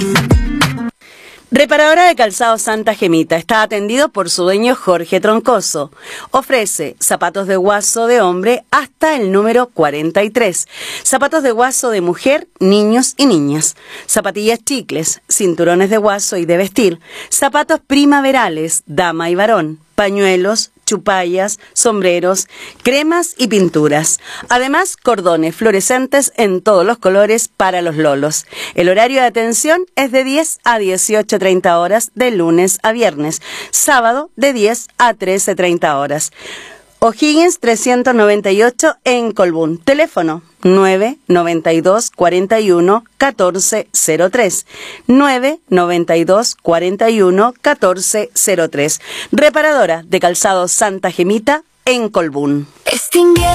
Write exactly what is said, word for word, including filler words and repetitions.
Reparadora de calzado Santa Gemita. Está atendido por su dueño Jorge Troncoso. Ofrece zapatos de guaso de hombre hasta el número cuarenta y tres. Zapatos de guaso de mujer, niños y niñas. Zapatillas chicles, cinturones de guaso y de vestir. Zapatos primaverales, dama y varón. Pañuelos, chupallas, sombreros, cremas y pinturas. Además, cordones fluorescentes en todos los colores para los lolos. El horario de atención es de diez a dieciocho treinta horas de lunes a viernes. Sábado de diez a trece treinta horas. O'Higgins trescientos noventa y ocho en Colbún. Teléfono nueve noventa y dos cuarenta y uno catorce cero tres. nueve noventa y dos cuarenta y uno catorce cero tres. Reparadora de calzado Santa Gemita en Colbún.